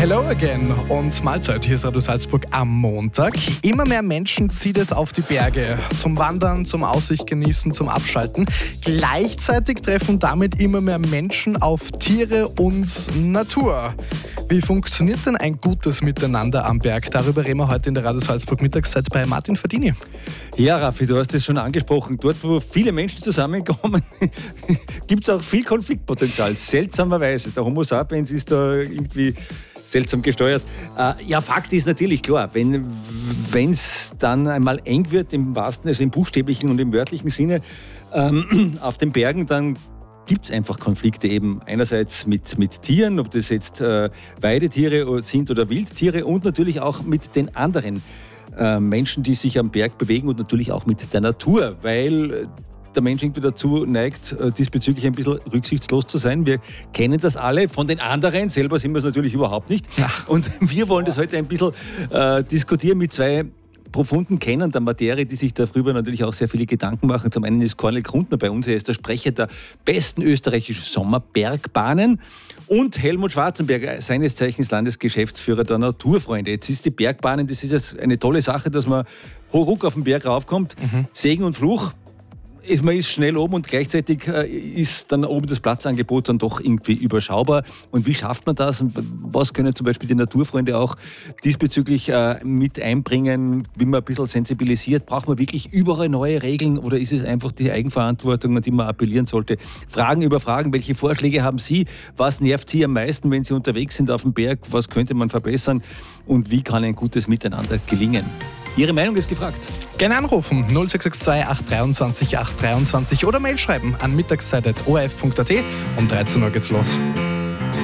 Hello again und Mahlzeit. Hier ist Radio Salzburg am Montag. Immer mehr Menschen zieht es auf die Berge. Zum Wandern, zum Aussicht genießen, zum Abschalten. Gleichzeitig treffen damit immer mehr Menschen auf Tiere und Natur. Wie funktioniert denn ein gutes Miteinander am Berg? Darüber reden wir heute in der Radio Salzburg Mittagszeit bei Martin Verdini. Ja, Raffi, du hast es schon angesprochen. Dort, wo viele Menschen zusammenkommen, gibt es auch viel Konfliktpotenzial. Seltsamerweise. Der Homo sapiens ist da irgendwie seltsam gesteuert. Ja, Fakt ist natürlich klar, wenn es dann einmal eng wird, im wahrsten, also im buchstäblichen und im wörtlichen Sinne, auf den Bergen, dann gibt es einfach Konflikte eben einerseits mit Tieren, ob das jetzt Weidetiere sind oder Wildtiere, und natürlich auch mit den anderen Menschen, die sich am Berg bewegen, und natürlich auch mit der Natur, weil der Mensch irgendwie dazu neigt, diesbezüglich ein bisschen rücksichtslos zu sein. Wir kennen das alle von den anderen, selber sind wir es natürlich überhaupt nicht. Und wir wollen das heute ein bisschen diskutieren mit zwei profunden Kennern der Materie, die sich darüber natürlich auch sehr viele Gedanken machen. Zum einen ist Kornel Grundner bei uns, er ist der Sprecher der besten österreichischen Sommerbergbahnen, und Helmut Schwarzenberger, seines Zeichens Landesgeschäftsführer der Naturfreunde. Jetzt ist die Bergbahnen, das ist jetzt eine tolle Sache, dass man hoch auf den Berg raufkommt. Segen und Fluch. Man ist schnell oben und gleichzeitig ist dann oben das Platzangebot dann doch irgendwie überschaubar. Und wie schafft man das? Und was können zum Beispiel die Naturfreunde auch diesbezüglich mit einbringen, wie man ein bisschen sensibilisiert? Braucht man wirklich überall neue Regeln oder ist es einfach die Eigenverantwortung, an die man appellieren sollte? Fragen über Fragen. Welche Vorschläge haben Sie? Was nervt Sie am meisten, wenn Sie unterwegs sind auf dem Berg? Was könnte man verbessern? Und wie kann ein gutes Miteinander gelingen? Ihre Meinung ist gefragt. Gerne anrufen 0662 823 823 oder Mail schreiben an mittagszeit.orf.at. Um 13 Uhr geht's los.